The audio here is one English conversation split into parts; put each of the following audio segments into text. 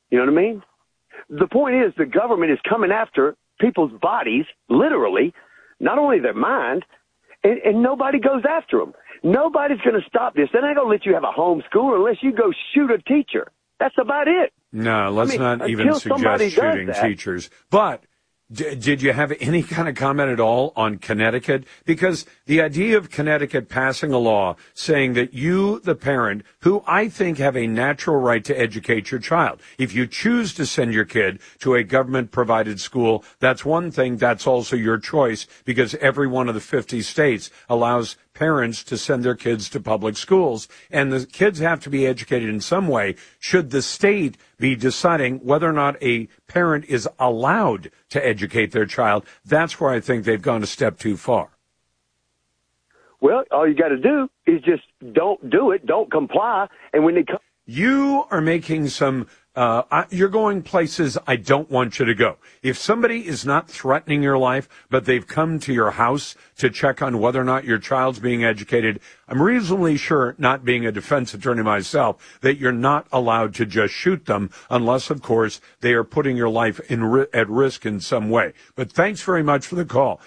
You know what I mean? The point is the government is coming after people's bodies, literally, not only their mind, and nobody goes after them. Nobody's going to stop this. They're not going to let you have a homeschool unless you go shoot a teacher. That's about it. No, let's not even suggest shooting teachers. But did you have any kind of comment at all on Connecticut? Because the idea of Connecticut passing a law saying that you, the parent, who I think have a natural right to educate your child, if you choose to send your kid to a government-provided school, that's one thing. That's also your choice because every one of the 50 states allows parents to send their kids to public schools, and the kids have to be educated in some way. Should the state be deciding whether or not a parent is allowed to educate their child, that's where I think they've gone a step too far. Well, all you got to do is just don't do it, don't comply, and when they come... You are making some... you're going places I don't want you to go. If somebody is not threatening your life, but they've come to your house to check on whether or not your child's being educated, I'm reasonably sure, not being a defense attorney myself, that you're not allowed to just shoot them unless, of course, they are putting your life at risk in some way. But thanks very much for the call.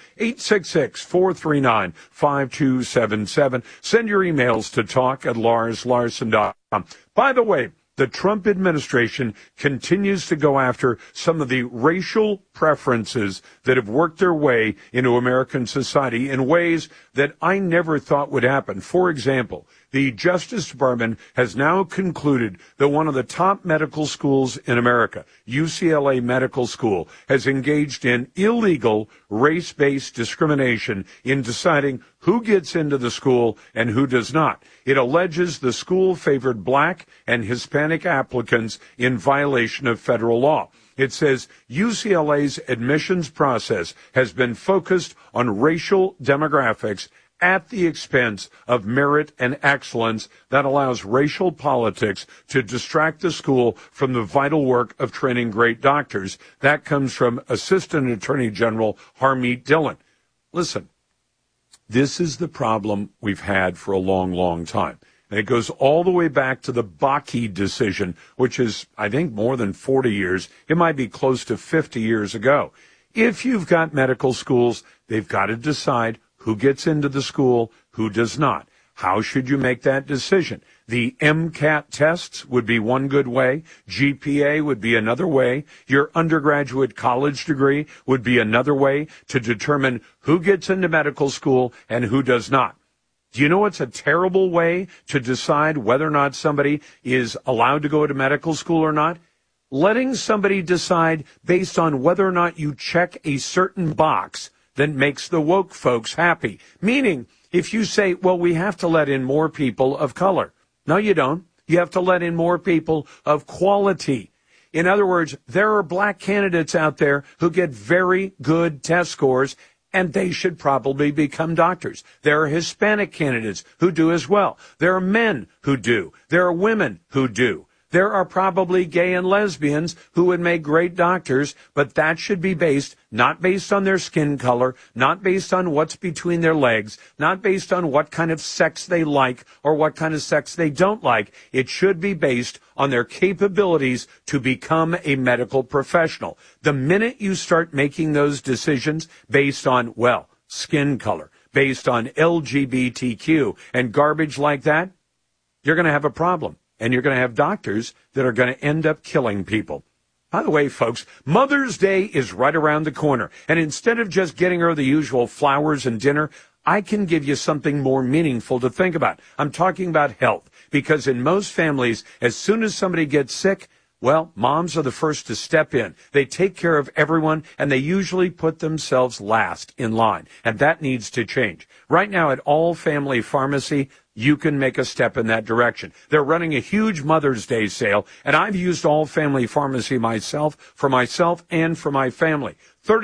866-439-5277. Send your emails to talk@larslarson.com. By the way, the Trump administration continues to go after some of the racial preferences that have worked their way into American society in ways that I never thought would happen. For example, the Justice Department has now concluded that one of the top medical schools in America, UCLA Medical School, has engaged in illegal race-based discrimination in deciding who gets into the school and who does not. It alleges the school favored black and Hispanic applicants in violation of federal law. It says UCLA's admissions process has been focused on racial demographics at the expense of merit and excellence that allows racial politics to distract the school from the vital work of training great doctors. That comes from Assistant Attorney General Harmeet Dillon. Listen, this is the problem we've had for a long, long time. And it goes all the way back to the Bakke decision, which is, I think, more than 40 years. It might be close to 50 years ago. If you've got medical schools, they've got to decide who gets into the school, who does not. How should you make that decision? The MCAT tests would be one good way. GPA would be another way. Your undergraduate college degree would be another way to determine who gets into medical school and who does not. Do you know what's a terrible way to decide whether or not somebody is allowed to go to medical school or not? Letting somebody decide based on whether or not you check a certain box that makes the woke folks happy. Meaning, if you say, well, we have to let in more people of color. No, you don't. You have to let in more people of quality. In other words, there are black candidates out there who get very good test scores, and they should probably become doctors. There are Hispanic candidates who do as well. There are men who do. There are women who do. There are probably gay and lesbians who would make great doctors, but that should be not based on their skin color, not based on what's between their legs, not based on what kind of sex they like or what kind of sex they don't like. It should be based on their capabilities to become a medical professional. The minute you start making those decisions based on, well, skin color, based on LGBTQ and garbage like that, you're going to have a problem. And you're going to have doctors that are going to end up killing people. By the way, folks, Mother's Day is right around the corner. And instead of just getting her the usual flowers and dinner, I can give you something more meaningful to think about. I'm talking about health. Because in most families, as soon as somebody gets sick, well, moms are the first to step in. They take care of everyone, and they usually put themselves last in line. And that needs to change. Right now at All Family Pharmacy, you can make a step in that direction. They're running a huge Mother's Day sale, and I've used All Family Pharmacy myself and for my family.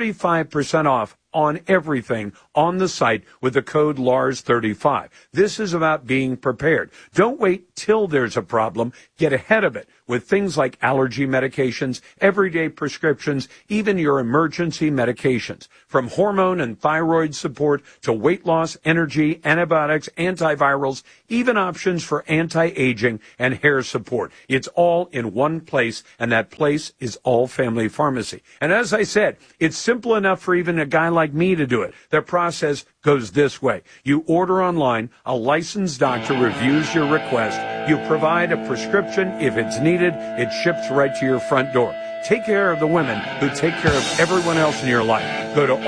35% off on everything on the site with the code LARS35. This is about being prepared. Don't wait till there's a problem. Get ahead of it with things like allergy medications, everyday prescriptions, even your emergency medications. From hormone and thyroid support to weight loss, energy, antibiotics, antivirals, pills, even options for anti-aging and hair support. It's all in one place, and that place is All Family Pharmacy. And as I said, it's simple enough for even a guy like me to do it. The process goes this way. You order online, a licensed doctor reviews your request, you provide a prescription if it's needed, it ships right to your front door. Take care of the women who take care of everyone else in your life. Go to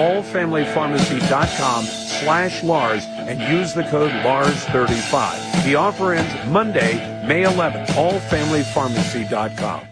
allfamilypharmacy.com/Lars and use the code LARS35. The offer ends Monday, May 11th. Allfamilypharmacy.com.